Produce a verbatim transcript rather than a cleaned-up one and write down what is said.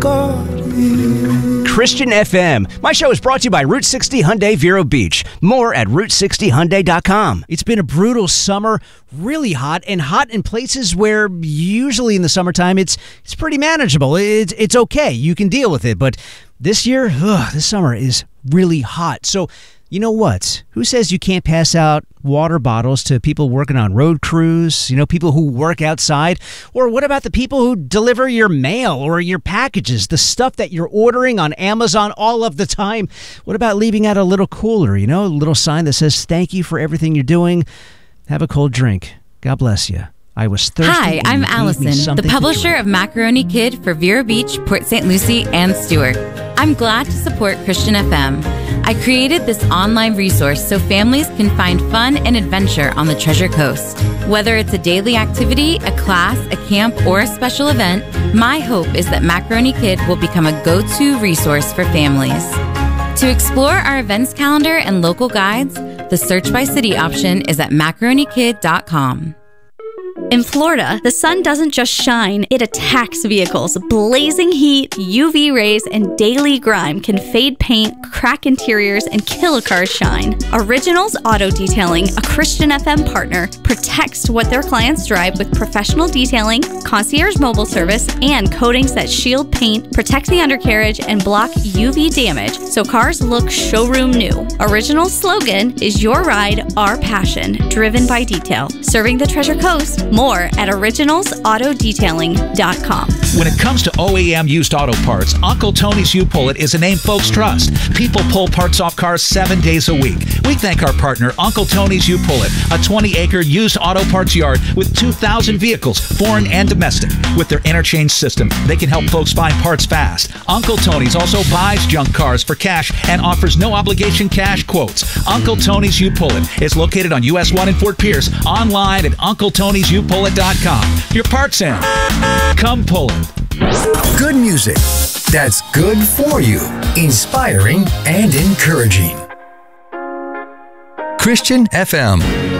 got it. Christian F M. My show is brought to you by Route sixty Hyundai Vero Beach. More at route sixty hyundai dot com. It's been a brutal summer, really hot, and hot in places where usually in the summertime it's it's pretty manageable. It's, it's okay. You can deal with it. But this year, ugh, this summer is really hot. So, you know what? Who says you can't pass out water bottles to people working on road crews, you know, people who work outside? Or what about the people who deliver your mail or your packages, the stuff that you're ordering on Amazon all of the time? What about leaving out a little cooler, you know, a little sign that says, thank you for everything you're doing. Have a cold drink. God bless you. I was thirsty. Hi, I'm Allison, the publisher of Macaroni Kid for Vero Beach, Port Saint Lucie, and Stewart. I'm glad to support Christian F M. I created this online resource so families can find fun and adventure on the Treasure Coast. Whether it's a daily activity, a class, a camp, or a special event, my hope is that Macaroni Kid will become a go-to resource for families. To explore our events calendar and local guides, the search by city option is at macaroni kid dot com. In Florida, the sun doesn't just shine, it attacks vehicles. Blazing heat, U V rays, and daily grime can fade paint, crack interiors, and kill a car's shine. Originals Auto Detailing, a Christian F M partner, protects what their clients drive with professional detailing, concierge mobile service, and coatings that shield paint, protect the undercarriage, and block U V damage so cars look showroom new. Original's slogan is your ride, our passion, driven by detail. Serving the Treasure Coast. More at originals auto detailing dot com. When it comes to O E M used auto parts, Uncle Tony's U-Pull-It is a name folks trust. People pull parts off cars seven days a week. We thank our partner, Uncle Tony's U-Pull-It, a twenty-acre used auto parts yard with two thousand vehicles, foreign and domestic. With their interchange system, they can help folks find parts fast. Uncle Tony's also buys junk cars for cash and offers no-obligation cash quotes. Uncle Tony's U-Pull-It is located on U S one in Fort Pierce, online at uncle tonys u pull it dot com. Your parts in. Come pull it. Good music that's good for you, inspiring and encouraging. Christian F M.